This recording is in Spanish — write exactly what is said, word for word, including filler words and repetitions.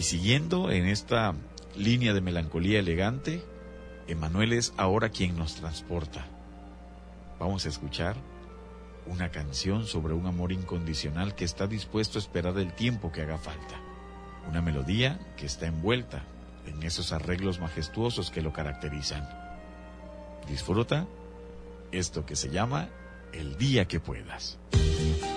siguiendo en esta línea de melancolía elegante, Emmanuel es ahora quien nos transporta. Vamos a escuchar una canción sobre un amor incondicional que está dispuesto a esperar el tiempo que haga falta. Una melodía que está envuelta en esos arreglos majestuosos que lo caracterizan. Disfruta esto que se llama El día que puedas.